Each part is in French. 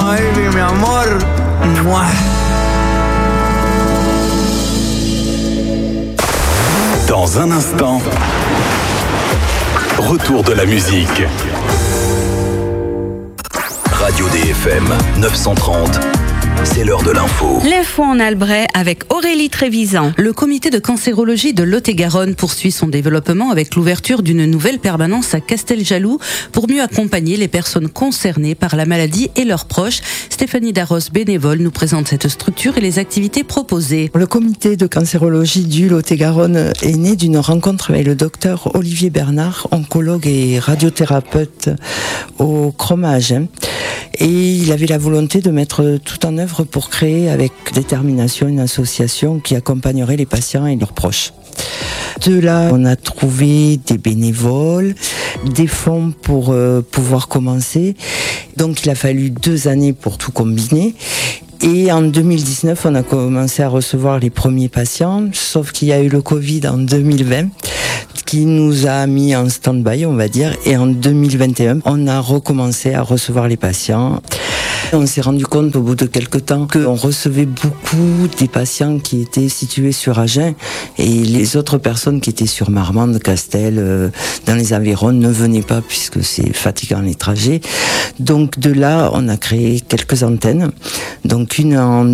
Ay, mi amor. Mouah. Dans un instant, retour de la musique. Radio DFM 930. C'est l'heure de l'info. L'info en Albret avec Aurélie Trévisan. Le comité de cancérologie de Lot-et-Garonne poursuit son développement avec l'ouverture d'une nouvelle permanence à Casteljaloux pour mieux accompagner les personnes concernées par la maladie et leurs proches. Stéphanie Darros, bénévole, nous présente cette structure et les activités proposées. Le comité de cancérologie du Lot-et-Garonne est né d'une rencontre avec le docteur Olivier Bernard, oncologue et radiothérapeute au CROM à Agen. Et il avait la volonté de mettre tout en œuvre pour créer avec détermination une association qui accompagnerait les patients et leurs proches. De là, on a trouvé des bénévoles, des fonds pour pouvoir commencer. Donc il a fallu 2 années pour tout combiner. Et en 2019, on a commencé à recevoir les premiers patients, sauf qu'il y a eu le Covid en 2020, qui nous a mis en stand-by, on va dire. Et en 2021, on a recommencé à recevoir les patients. On s'est rendu compte au bout de quelques temps qu'on recevait beaucoup des patients qui étaient situés sur Agen et les autres personnes qui étaient sur Marmande, Castel, dans les environs ne venaient pas puisque c'est fatigant les trajets. Donc de là, on a créé quelques antennes. Donc une en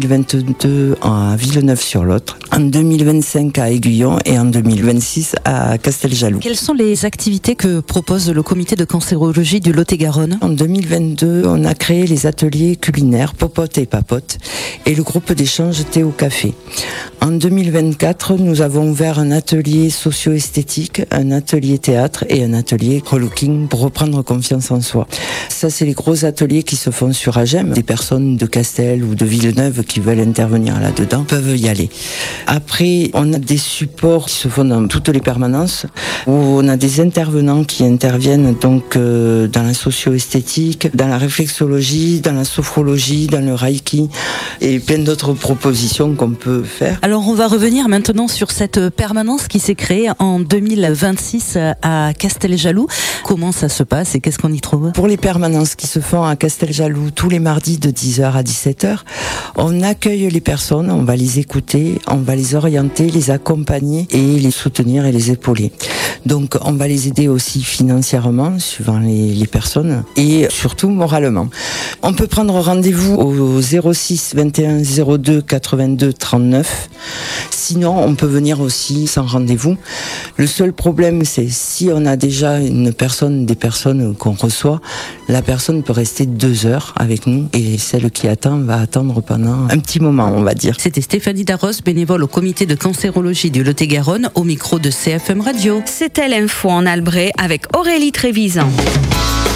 2022 à Villeneuve-sur-Lot, en 2025 à Aiguillon et en 2026 à Casteljaloux. Quelles sont les activités que propose le comité de cancérologie du Lot-et-Garonne ? En 2022, on a créé les ateliers culinaires Popote et Papote et le groupe d'échange Thé au Café. En 2024, nous avons ouvert un atelier socio-esthétique, un atelier théâtre et un atelier relooking pour reprendre confiance en soi. Ça, c'est les gros ateliers qui se font sur Agen. Des personnes de Castel ou de Villeneuve qui veulent intervenir là-dedans peuvent y aller. Après, on a des supports qui se font dans toutes les permanences où on a des intervenants qui interviennent donc dans la socio-esthétique, dans la réflexologie, dans la sophrologie, dans le reiki et plein d'autres propositions qu'on peut faire. Alors on va revenir maintenant sur cette permanence qui s'est créée en 2026 à Casteljaloux. Comment ça se passe et qu'est-ce qu'on y trouve ? Pour les permanences qui se font à Casteljaloux tous les mardis de 10h à 17h, on accueille les personnes, on va les écouter, on va les orienter, les accompagner et les soutenir et les épauler. Donc on va les aider aussi financièrement, suivant les personnes, et surtout moralement. On peut prendre rendez-vous au 06 21 02 82 39. Sinon, on peut venir aussi sans rendez-vous. Le seul problème, c'est si on a déjà des personnes qu'on reçoit, la personne peut rester 2 heures avec nous et celle qui attend va attendre pendant un petit moment, on va dire. C'était Stéphanie Darros, bénévole au comité de cancérologie du Lot-et-Garonne, au micro de CFM Radio. C'était l'info en Albret avec Aurélie Trévisan.